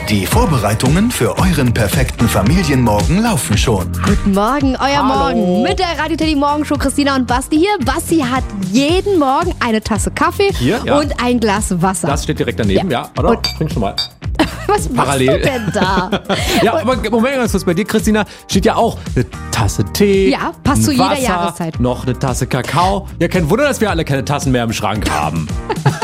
Die Vorbereitungen für euren perfekten Familienmorgen laufen schon. Guten Morgen, euer Hallo. Morgen mit der Radio Teddy Morgenshow. Christina und Basti hier. Basti hat jeden Morgen eine Tasse Kaffee Hier, ja. und ein Glas Wasser. Das steht direkt daneben, ja. Oder? Und- Trink schon mal. Was parallel. machst du denn da? Ja, aber Moment ganz kurz. Bei dir, Christina, steht ja auch eine Tasse Tee. Ja, passt zu ein jeder Wasser, Jahreszeit. Noch eine Tasse Kakao. Ja, kein Wunder, dass wir alle keine Tassen mehr im Schrank haben.